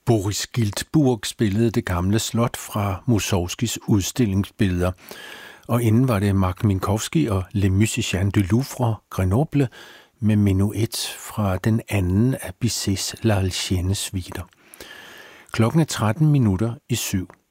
Boris Giltburg spillede det gamle slot fra Mussorgskis udstillingsbilleder. Og inden var det Marc Minkowski og Les Musiciens du Louvre, Grenoble, med menuet fra den anden af Bizets La Alcienne suiter. Klokken er 7:13.